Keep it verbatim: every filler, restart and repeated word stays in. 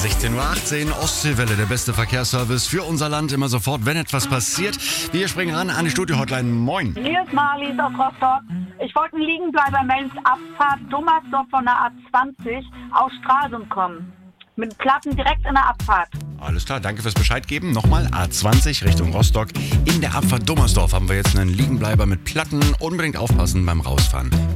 sechzehn Uhr achtzehn, Ostseewelle, der beste Verkehrsservice für unser Land, immer sofort, wenn etwas passiert. Wir springen ran an die Studio-Hotline. Moin. Hier ist Marlies aus Rostock. Ich wollte einen Liegenbleiber melden, Abfahrt Dummersdorf von der A zwanzig aus Stralsund kommen. Mit Platten direkt in der Abfahrt. Alles klar, danke fürs Bescheid geben. Nochmal A zwanzig Richtung Rostock. In der Abfahrt Dummersdorf haben wir jetzt einen Liegenbleiber mit Platten. Unbedingt aufpassen beim Rausfahren.